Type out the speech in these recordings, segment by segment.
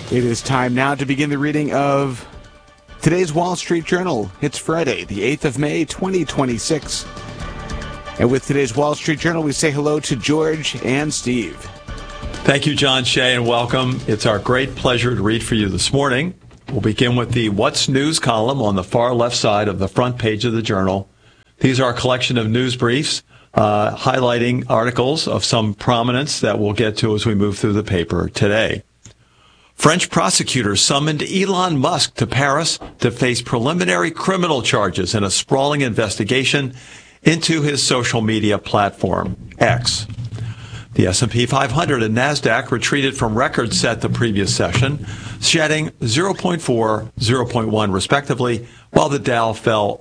It is time now to begin the reading of today's Wall Street Journal. It's Friday, the 8th of May, 2026. And with today's Wall Street Journal, we say hello to George and Steve. Thank you, John Shea, and welcome. It's our great pleasure to read for you this morning. We'll begin with the What's News column on the far left side of the front page of the Journal. These are a collection of news briefs highlighting articles of some prominence that we'll get to as we move through the paper today. French prosecutors summoned Elon Musk to Paris to face preliminary criminal charges in a sprawling investigation into his social media platform, X. The S&P 500 and NASDAQ retreated from records set the previous session, shedding 0.4, 0.1 respectively, while the Dow fell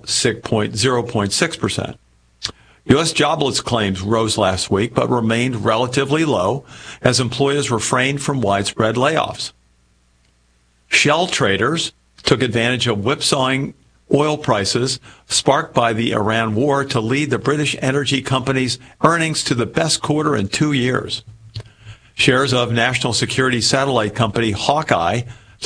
0.6%. U.S. jobless claims rose last week but remained relatively low as employers refrained from widespread layoffs. Shell traders took advantage of whipsawing oil prices sparked by the Iran war to lead the British energy company's earnings to the best quarter in 2 years. Shares of national security satellite company Hawkeye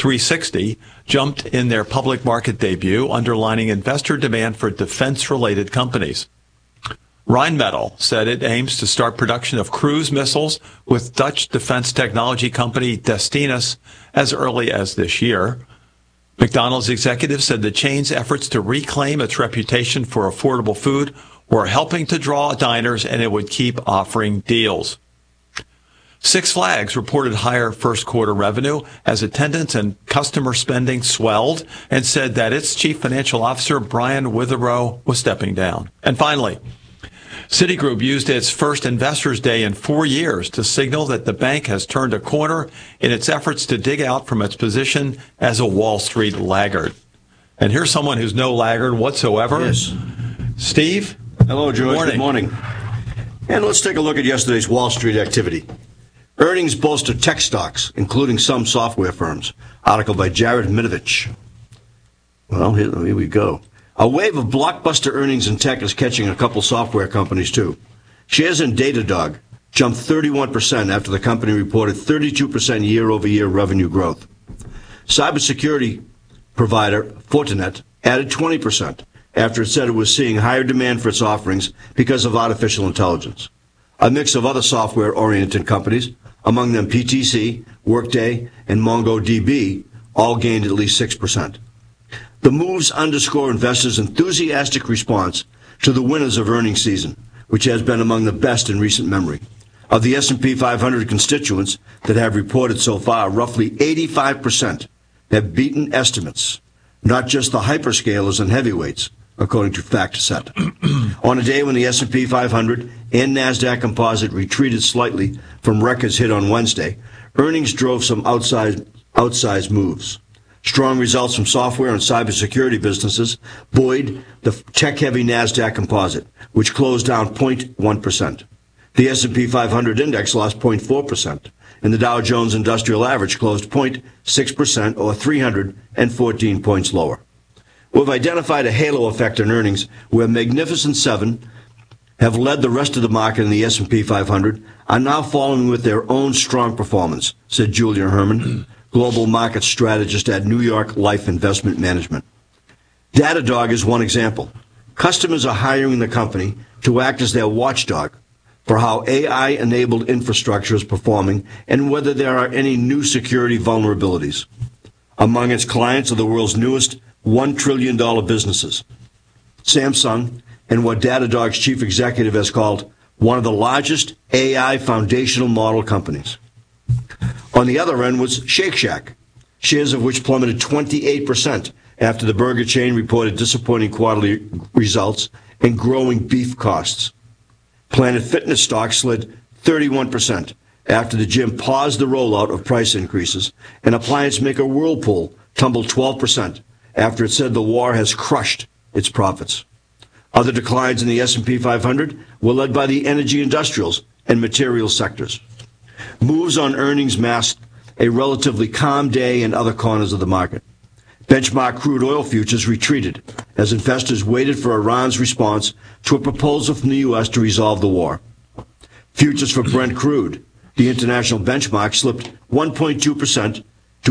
360 jumped in their public market debut, underlining investor demand for defense-related companies. Rheinmetall said it aims to start production of cruise missiles with Dutch defense technology company Destinus as early as this year. McDonald's executives said the chain's efforts to reclaim its reputation for affordable food were helping to draw diners, and it would keep offering deals. Six Flags reported higher first quarter revenue as attendance and customer spending swelled and said that its chief financial officer, Brian Witherow, was stepping down. And finally, Citigroup used its first Investors Day in 4 years to signal that the bank has turned a corner in its efforts to dig out from its position as a Wall Street laggard. And here's someone who's no laggard whatsoever. Yes. Steve? Hello, George. Good morning. And let's take a look at yesterday's Wall Street activity. Earnings bolstered tech stocks, including some software firms. Article by Jared Minovich. Well, here we go. A wave of blockbuster earnings in tech is catching a couple software companies, too. Shares in Datadog jumped 31% after the company reported 32% year-over-year revenue growth. Cybersecurity provider Fortinet added 20% after it said it was seeing higher demand for its offerings because of artificial intelligence. A mix of other software-oriented companies, among them PTC, Workday, and MongoDB, all gained at least 6%. The moves underscore investors' enthusiastic response to the winners of earnings season, which has been among the best in recent memory. Of the S&P 500 constituents that have reported so far, roughly 85% have beaten estimates, not just the hyperscalers and heavyweights, according to FactSet. On a day when the S&P 500 and NASDAQ Composite retreated slightly from records hit on Wednesday, earnings drove some outsized moves. Strong results from software and cybersecurity businesses buoyed the tech-heavy NASDAQ Composite, which closed down 0.1%. The S&P 500 index lost 0.4%, and the Dow Jones Industrial Average closed 0.6%, or 314 points lower. We've identified a halo effect in earnings where Magnificent Seven have led the rest of the market in the S&P 500, are now following with their own strong performance, said Julia Herman, global market strategist at New York Life Investment Management. Datadog is one example. Customers are hiring the company to act as their watchdog for how AI-enabled infrastructure is performing and whether there are any new security vulnerabilities. Among its clients are the world's newest $1 trillion businesses, Samsung, and what Datadog's chief executive has called one of the largest AI foundational model companies. On the other end was Shake Shack, shares of which plummeted 28% after the burger chain reported disappointing quarterly results and growing beef costs. Planet Fitness stock slid 31% after the gym paused the rollout of price increases, and appliance maker Whirlpool tumbled 12% after it said the war has crushed its profits. Other declines in the S&P 500 were led by the energy industrials and materials sectors. Moves on earnings masked a relatively calm day in other corners of the market. Benchmark crude oil futures retreated as investors waited for Iran's response to a proposal from the U.S. to resolve the war. Futures for Brent crude, the international benchmark, slipped 1.2% to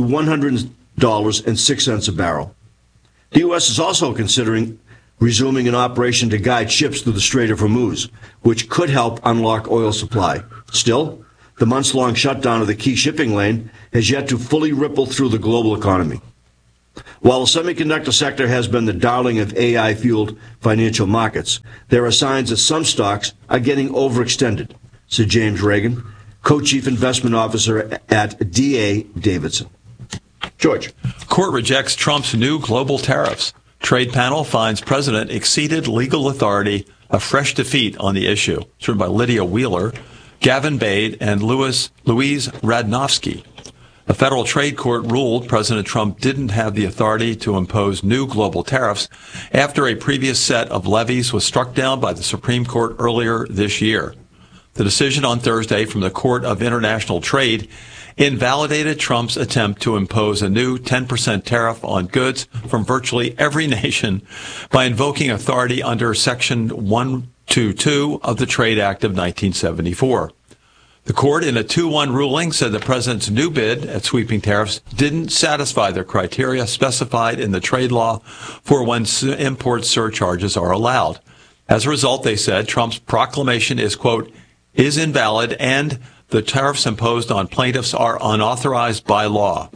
$100.06 a barrel. The U.S. is also considering resuming an operation to guide ships through the Strait of Hormuz, which could help unlock oil supply. Still, the months-long shutdown of the key shipping lane has yet to fully ripple through the global economy. While the semiconductor sector has been the darling of AI-fueled financial markets, there are signs that some stocks are getting overextended, said James Reagan, co-chief investment officer at D.A. Davidson. George. Court rejects Trump's new global tariffs. Trade panel finds president exceeded legal authority, a fresh defeat on the issue. It's written by Lydia Wheeler, Gavin Bade, and Louise Radnofsky. A federal trade court ruled President Trump didn't have the authority to impose new global tariffs after a previous set of levies was struck down by the Supreme Court earlier this year. The decision on Thursday from the Court of International Trade invalidated Trump's attempt to impose a new 10% tariff on goods from virtually every nation by invoking authority under Section 122 of the Trade Act of 1974. The court, in a 2-1 ruling, said the president's new bid at sweeping tariffs didn't satisfy the criteria specified in the trade law for when import surcharges are allowed. As a result, they said, Trump's proclamation is, quote, is invalid and the tariffs imposed on plaintiffs are unauthorized by law.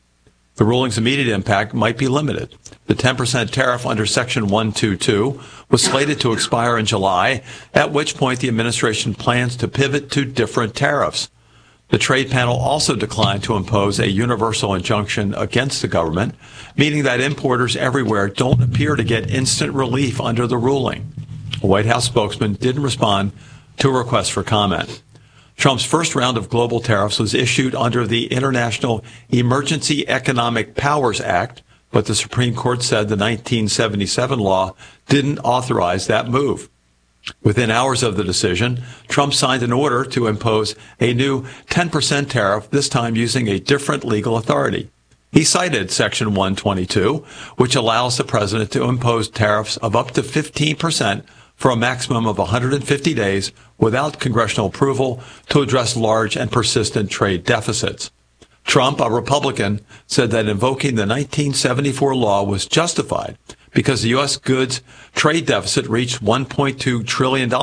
The ruling's immediate impact might be limited. The 10% tariff under Section 122 was slated to expire in July, at which point the administration plans to pivot to different tariffs. The trade panel also declined to impose a universal injunction against the government, meaning that importers everywhere don't appear to get instant relief under the ruling. A White House spokesman didn't respond to a request for comment. Trump's first round of global tariffs was issued under the International Emergency Economic Powers Act, but the Supreme Court said the 1977 law didn't authorize that move. Within hours of the decision, Trump signed an order to impose a new 10% tariff, this time using a different legal authority. He cited Section 122, which allows the president to impose tariffs of up to 15% for a maximum of 150 days without congressional approval to address large and persistent trade deficits. Trump, a Republican, said that invoking the 1974 law was justified because the U.S. goods trade deficit reached $1.2 trillion in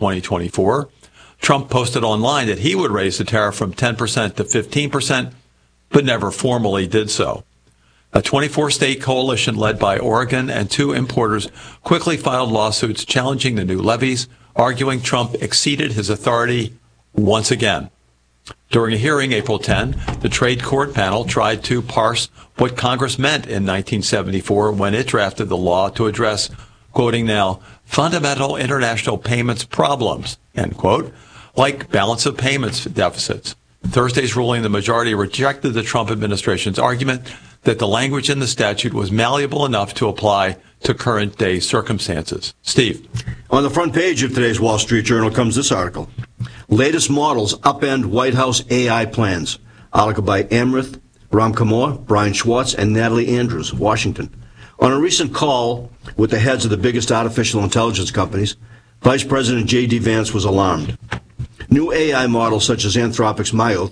2024. Trump posted online that he would raise the tariff from 10% to 15%, but never formally did so. A 24-state coalition led by Oregon and 2 importers quickly filed lawsuits challenging the new levies, arguing Trump exceeded his authority once again. During a hearing April 10, the trade court panel tried to parse what Congress meant in 1974 when it drafted the law to address, quoting now, fundamental international payments problems, end quote, like balance of payments deficits. Thursday's ruling, the majority rejected the Trump administration's argument that the language in the statute was malleable enough to apply to current day circumstances. Steve. On the front page of today's Wall Street Journal comes this article. Latest models upend White House AI plans. Article by Amrith Ramkamor, Brian Schwartz, and Natalie Andrews, Washington. On a recent call with the heads of the biggest artificial intelligence companies, Vice President J.D. Vance was alarmed. New AI models such as Anthropic's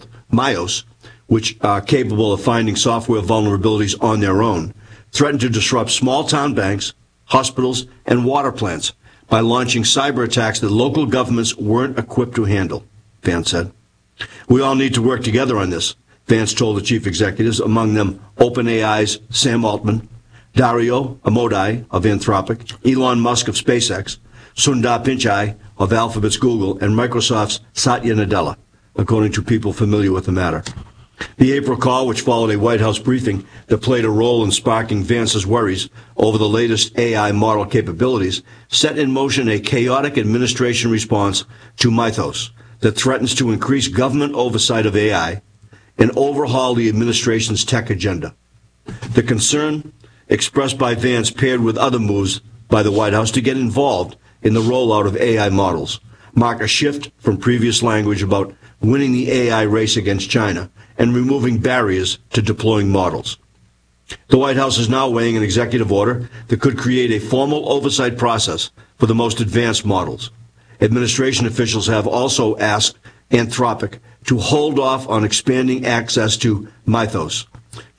Myos, which are capable of finding software vulnerabilities on their own, threaten to disrupt small-town banks, hospitals, and water plants by launching cyber attacks that local governments weren't equipped to handle, Vance said. We all need to work together on this, Vance told the chief executives, among them OpenAI's Sam Altman, Dario Amodei of Anthropic, Elon Musk of SpaceX, Sundar Pichai of Alphabet's Google, and Microsoft's Satya Nadella, according to people familiar with the matter. The April call, which followed a White House briefing that played a role in sparking Vance's worries over the latest AI model capabilities, set in motion a chaotic administration response to Mythos that threatens to increase government oversight of AI and overhaul the administration's tech agenda. The concern expressed by Vance paired with other moves by the White House to get involved in the rollout of AI models mark a shift from previous language about winning the AI race against China and removing barriers to deploying models. The White House is now weighing an executive order that could create a formal oversight process for the most advanced models. Administration officials have also asked Anthropic to hold off on expanding access to Mythos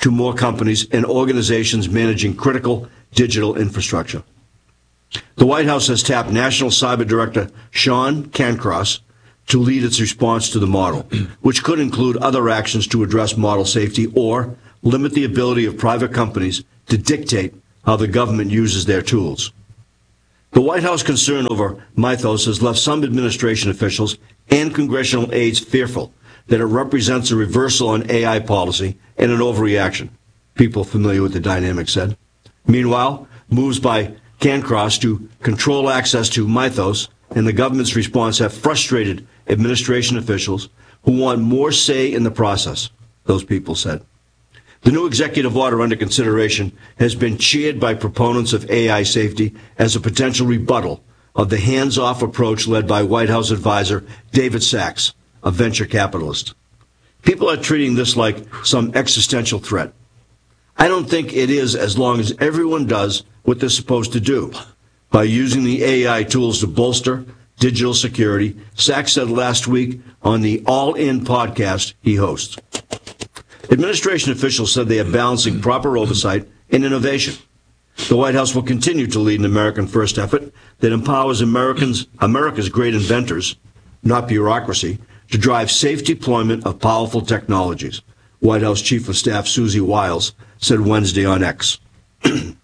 to more companies and organizations managing critical digital infrastructure. The White House has tapped National Cyber Director Sean Cancross to lead its response to the model, which could include other actions to address model safety or limit the ability of private companies to dictate how the government uses their tools. The White House concern over Mythos has left some administration officials and congressional aides fearful that it represents a reversal on AI policy and an overreaction, people familiar with the dynamic said. Meanwhile, moves by Cancross to control access to Mythos and the government's response have frustrated administration officials who want more say in the process, those people said. The new executive order under consideration has been cheered by proponents of AI safety as a potential rebuttal of the hands-off approach led by White House advisor David Sachs, a venture capitalist. People are treating this like some existential threat. I don't think it is as long as everyone does what they're supposed to do by using the AI tools to bolster digital security, Sachs said last week on the All In podcast he hosts. Administration officials said they are balancing proper oversight and innovation. The White House will continue to lead an American first effort that empowers America's great inventors, not bureaucracy, to drive safe deployment of powerful technologies, White House Chief of Staff Susie Wiles said Wednesday on X. The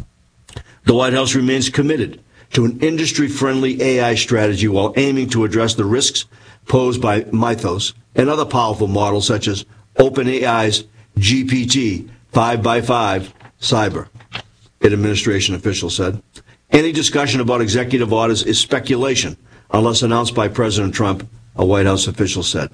White House remains committed to an industry-friendly AI strategy while aiming to address the risks posed by Mythos and other powerful models such as OpenAI's GPT 5x5 Cyber, an administration official said. Any discussion about executive orders is speculation unless announced by President Trump, a White House official said.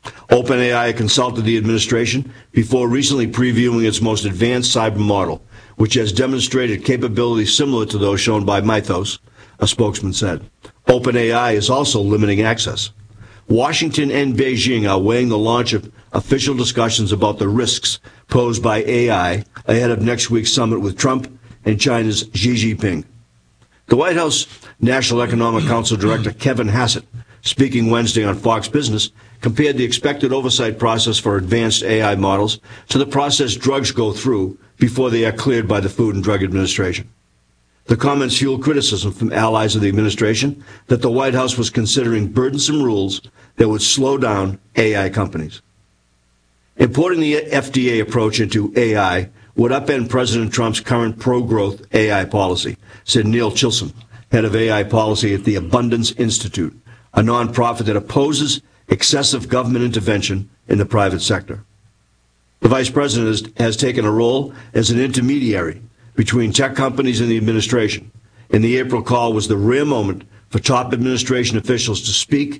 OpenAI consulted the administration before recently previewing its most advanced cyber model, which has demonstrated capabilities similar to those shown by Mythos, a spokesman said. OpenAI is also limiting access. Washington and Beijing are weighing the launch of official discussions about the risks posed by AI ahead of next week's summit with Trump and China's Xi Jinping. The White House National Economic Council Director Kevin Hassett, speaking Wednesday on Fox Business, compared the expected oversight process for advanced AI models to the process drugs go through before they are cleared by the Food and Drug Administration. The comments fueled criticism from allies of the administration that the White House was considering burdensome rules that would slow down AI companies. Importing the FDA approach into AI would upend President Trump's current pro-growth AI policy, said Neil Chilson, head of AI policy at the Abundance Institute, a nonprofit that opposes excessive government intervention in the private sector. The vice president has taken a role as an intermediary between tech companies and the administration, and the April call was the rare moment for top administration officials to speak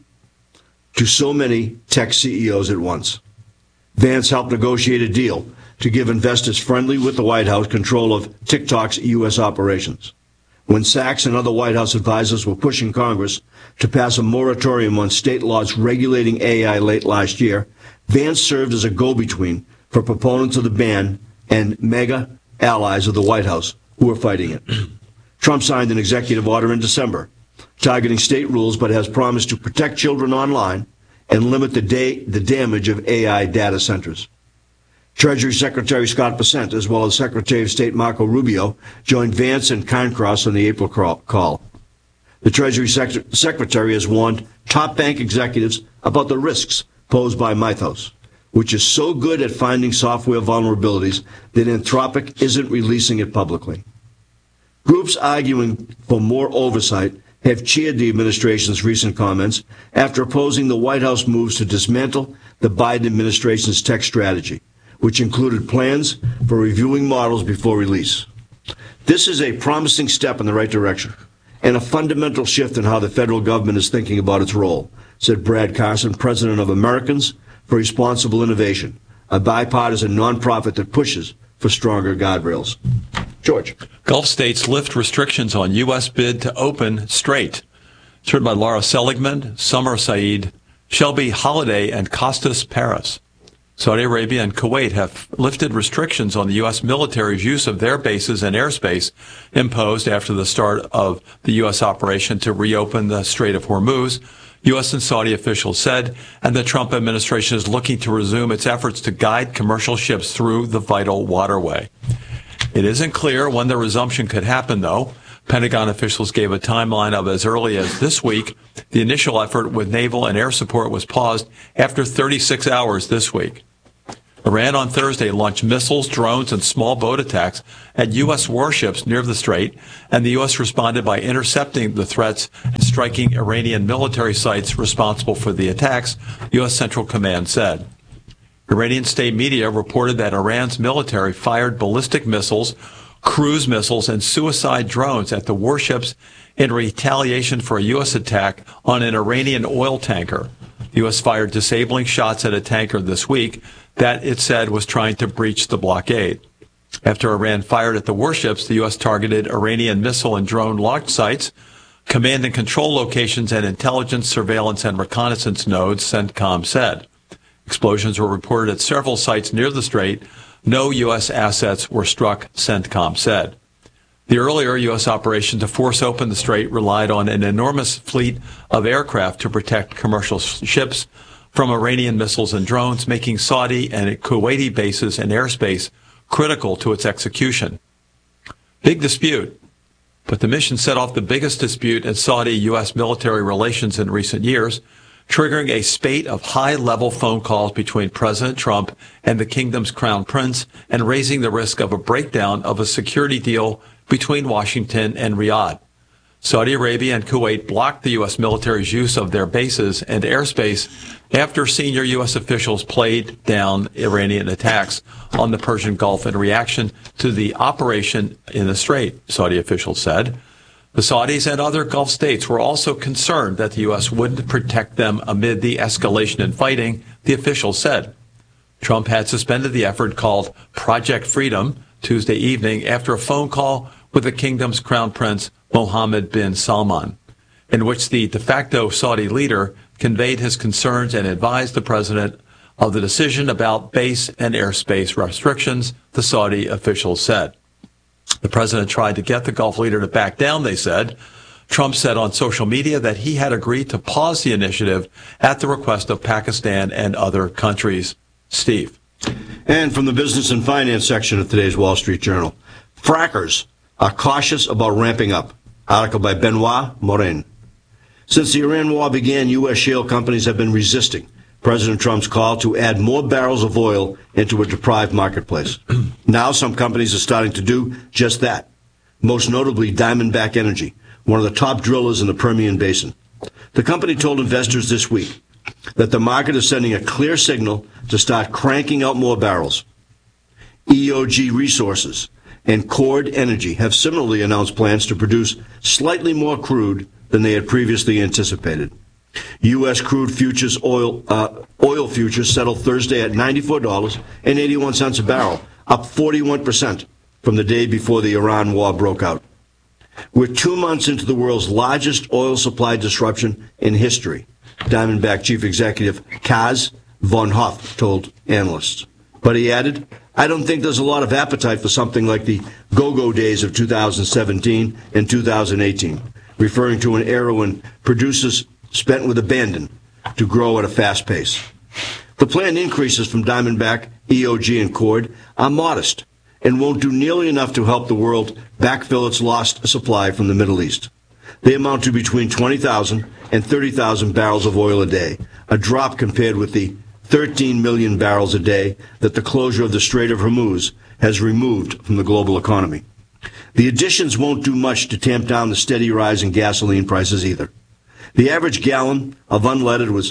to so many tech CEOs at once. Vance helped negotiate a deal to give investors friendly with the White House control of TikTok's U.S. operations. When Sachs and other White House advisors were pushing Congress to pass a moratorium on state laws regulating AI late last year, Vance served as a go-between for proponents of the ban and mega allies of the White House who were fighting it. Trump signed an executive order in December targeting state rules, but has promised to protect children online and limit the damage of AI data centers. Treasury Secretary Scott Bessent, as well as Secretary of State Marco Rubio, joined Vance and Cancross on the April call. The Treasury Secretary has warned top bank executives about the risks posed by Mythos, which is so good at finding software vulnerabilities that Anthropic isn't releasing it publicly. Groups arguing for more oversight have cheered the administration's recent comments after opposing the White House moves to dismantle the Biden administration's tech strategy, which included plans for reviewing models before release. This is a promising step in the right direction and a fundamental shift in how the federal government is thinking about its role, said Brad Carson, president of Americans for Responsible Innovation, a bipartisan nonprofit that pushes for stronger guardrails. George. Gulf states lift restrictions on U.S. bid to open Strait. It's written by Laura Seligman, Summer Saeed, Shelby Holiday, and Costas Paris. Saudi Arabia and Kuwait have lifted restrictions on the U.S. military's use of their bases and airspace imposed after the start of the U.S. operation to reopen the Strait of Hormuz. U.S. and Saudi officials said, and the Trump administration is looking to resume its efforts to guide commercial ships through the vital waterway. It isn't clear when the resumption could happen, though. Pentagon officials gave a timeline of as early as this week. The initial effort with naval and air support was paused after 36 hours this week. Iran on Thursday launched missiles, drones, and small boat attacks at U.S. warships near the strait, and the U.S. responded by intercepting the threats and striking Iranian military sites responsible for the attacks, U.S. Central Command said. Iranian state media reported that Iran's military fired ballistic missiles, cruise missiles, and suicide drones at the warships in retaliation for a U.S. attack on an Iranian oil tanker. The U.S. fired disabling shots at a tanker this week that it said was trying to breach the blockade. After Iran fired at the warships, the U.S. targeted Iranian missile and drone launch sites, command and control locations, and intelligence, surveillance, and reconnaissance nodes, CENTCOM said. Explosions were reported at several sites near the strait. No U.S. assets were struck, CENTCOM said. The earlier U.S. operation to force open the strait relied on an enormous fleet of aircraft to protect commercial ships from Iranian missiles and drones, making Saudi and Kuwaiti bases and airspace critical to its execution. Big dispute, but the mission set off the biggest dispute in Saudi-U.S. military relations in recent years, triggering a spate of high-level phone calls between President Trump and the kingdom's crown prince and raising the risk of a breakdown of a security deal between Washington and Riyadh. Saudi Arabia and Kuwait blocked the U.S. military's use of their bases and airspace after senior U.S. officials played down Iranian attacks on the Persian Gulf in reaction to the operation in the strait, Saudi officials said. The Saudis and other Gulf states were also concerned that the U.S. wouldn't protect them amid the escalation in fighting, the officials said. Trump had suspended the effort called Project Freedom Tuesday evening after a phone call with the kingdom's crown prince, Mohammed bin Salman, in which the de facto Saudi leader conveyed his concerns and advised the president of the decision about base and airspace restrictions, the Saudi officials said. The president tried to get the Gulf leader to back down, they said. Trump said on social media that he had agreed to pause the initiative at the request of Pakistan and other countries. Steve. And from the business and finance section of today's Wall Street Journal, frackers are cautious about ramping up. Article by Benoit Morin. Since the Iran war began, U.S. shale companies have been resisting President Trump's call to add more barrels of oil into a deprived marketplace. Now some companies are starting to do just that, most notably Diamondback Energy, one of the top drillers in the Permian Basin. The company told investors this week that the market is sending a clear signal to start cranking out more barrels. EOG Resources and Chord Energy have similarly announced plans to produce slightly more crude than they had previously anticipated. U.S. crude futures oil futures settled Thursday at $94.81 a barrel, up 41% from the day before the Iran war broke out. We're 2 months into the world's largest oil supply disruption in history, Diamondback Chief Executive Kaz von Hoff told analysts. But he added, I don't think there's a lot of appetite for something like the go-go days of 2017 and 2018, referring to an era when producers spent with abandon to grow at a fast pace. The planned increases from Diamondback, EOG, and Chord are modest and won't do nearly enough to help the world backfill its lost supply from the Middle East. They amount to between 20,000 and 30,000 barrels of oil a day, a drop compared with the 13 million barrels a day that the closure of the Strait of Hormuz has removed from the global economy. The additions won't do much to tamp down the steady rise in gasoline prices either. The average gallon of unleaded was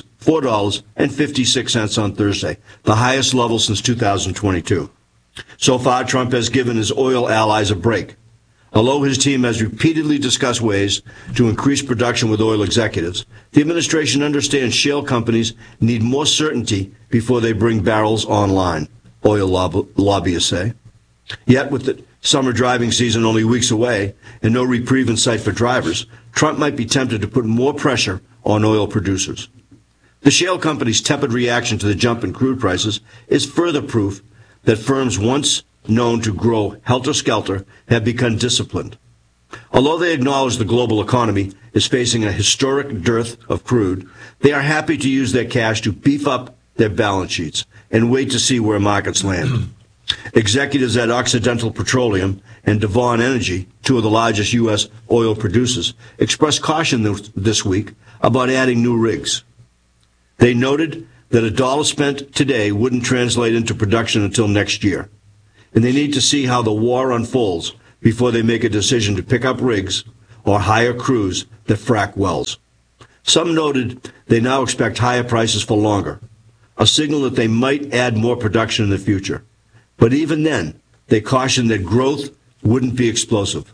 $4.56 on Thursday, the highest level since 2022. So far, Trump has given his oil allies a break. Although his team has repeatedly discussed ways to increase production with oil executives, the administration understands shale companies need more certainty before they bring barrels online, oil lobbyists say. Yet, with the summer driving season only weeks away and no reprieve in sight for drivers, Trump might be tempted to put more pressure on oil producers. The shale companies' tepid reaction to the jump in crude prices is further proof that firms once known to grow helter-skelter have become disciplined. Although they acknowledge the global economy is facing a historic dearth of crude, they are happy to use their cash to beef up their balance sheets and wait to see where markets land. Executives at Occidental Petroleum and Devon Energy, two of the largest U.S. oil producers, expressed caution this week about adding new rigs. They noted that a dollar spent today wouldn't translate into production until next year, and they need to see how the war unfolds before they make a decision to pick up rigs or hire crews that frack wells. Some noted they now expect higher prices for longer, a signal that they might add more production in the future. But even then, they cautioned that growth wouldn't be explosive.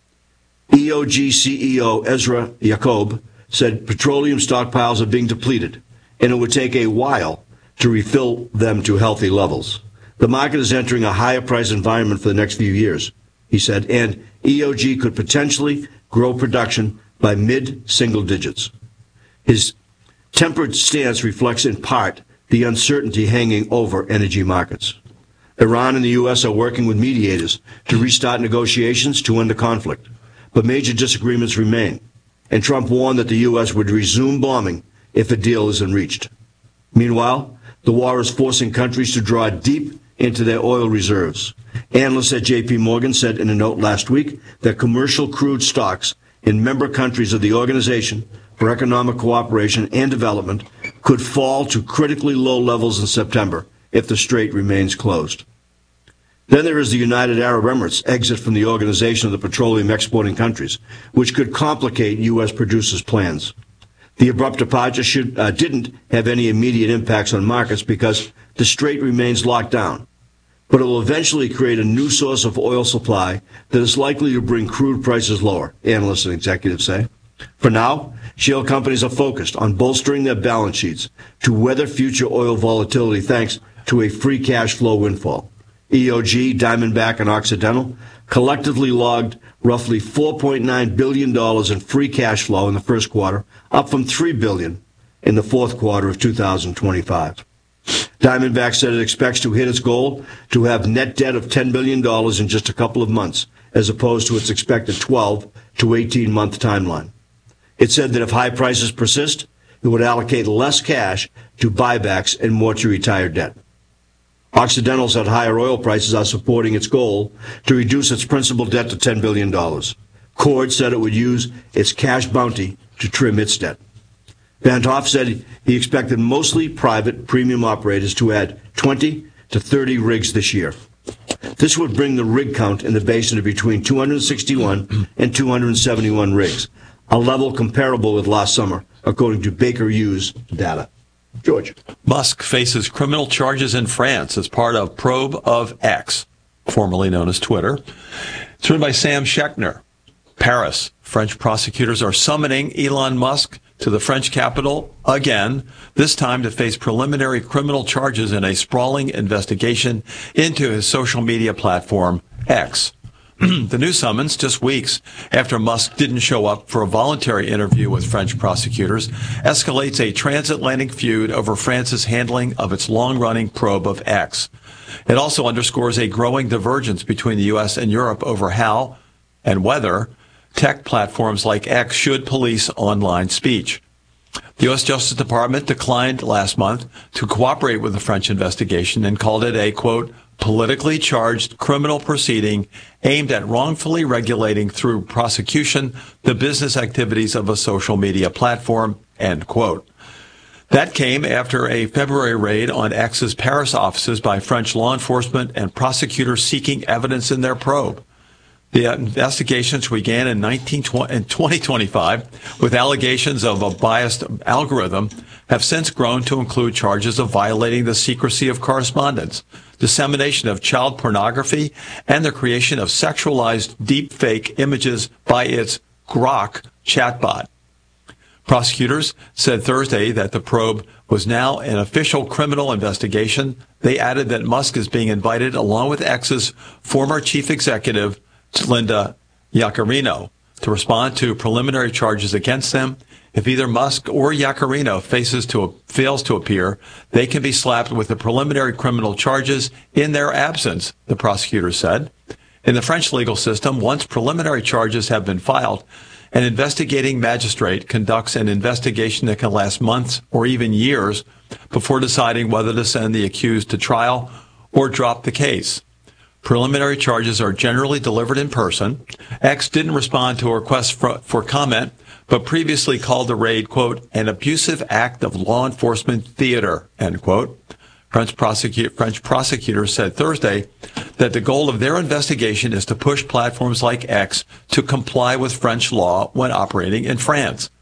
EOG CEO Ezra Yacob said petroleum stockpiles are being depleted, and it would take a while to refill them to healthy levels. The market is entering a higher price environment for the next few years, he said, and EOG could potentially grow production by mid-single digits. His tempered stance reflects in part the uncertainty hanging over energy markets. Iran and the U.S. are working with mediators to restart negotiations to end the conflict, but major disagreements remain, and Trump warned that the U.S. would resume bombing if a deal isn't reached. Meanwhile, the war is forcing countries to draw deep into their oil reserves. Analysts at J.P. Morgan said in a note last week that commercial crude stocks in member countries of the Organization for Economic Cooperation and Development could fall to critically low levels in September if the strait remains closed. Then there is the United Arab Emirates' exit from the Organization of the Petroleum Exporting Countries, which could complicate U.S. producers' plans. The abrupt departure didn't have any immediate impacts on markets because the strait remains locked down, but it will eventually create a new source of oil supply that is likely to bring crude prices lower, analysts and executives say. For now, shale companies are focused on bolstering their balance sheets to weather future oil volatility thanks to a free cash flow windfall. EOG, Diamondback, and Occidental collectively logged roughly $4.9 billion in free cash flow in the first quarter, up from $3 billion in the fourth quarter of 2025. Diamondback said it expects to hit its goal to have net debt of $10 billion in just a couple of months, as opposed to its expected 12 to 18-month timeline. It said that if high prices persist, it would allocate less cash to buybacks and more to retire debt. Occidental said higher oil prices are supporting its goal to reduce its principal debt to $10 billion. Cord said it would use its cash bounty to trim its debt. Van Hoff said he expected mostly private premium operators to add 20 to 30 rigs this year. This would bring the rig count in the basin to between 261 and 271 rigs, a level comparable with last summer, according to Baker Hughes data. George. Musk faces criminal charges in France as part of probe of X, formerly known as Twitter. It's written by Sam Schechner. Paris. French prosecutors are summoning Elon Musk to the French capital again, this time to face preliminary criminal charges in a sprawling investigation into his social media platform, X. The new summons, just weeks after Musk didn't show up for a voluntary interview with French prosecutors, escalates a transatlantic feud over France's handling of its long-running probe of X. It also underscores a growing divergence between the U.S. and Europe over how and whether tech platforms like X should police online speech. The U.S. Justice Department declined last month to cooperate with the French investigation and called it a, quote, politically charged criminal proceeding aimed at wrongfully regulating through prosecution the business activities of a social media platform, end quote. That came after a February raid on X's Paris offices by French law enforcement and prosecutors seeking evidence in their probe. The investigations began in 2025 with allegations of a biased algorithm have since grown to include charges of violating the secrecy of correspondence, dissemination of child pornography, and the creation of sexualized deepfake images by its Grok chatbot. Prosecutors said Thursday that the probe was now an official criminal investigation. They added that Musk is being invited along with X's former chief executive, Linda Yaccarino, to respond to preliminary charges against them. If either Musk or Yaccarino fails to appear, they can be slapped with the preliminary criminal charges in their absence, the prosecutor said. In the French legal system, once preliminary charges have been filed, an investigating magistrate conducts an investigation that can last months or even years before deciding whether to send the accused to trial or drop the case. Preliminary charges are generally delivered in person. X didn't respond to a request for comment, but previously called the raid, quote, an abusive act of law enforcement theater, end quote. French prosecutors said Thursday that the goal of their investigation is to push platforms like X to comply with French law when operating in France.